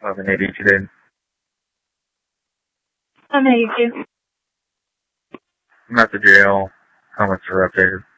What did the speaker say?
1180 today. 1182. I'm at the jail. Comments are updated.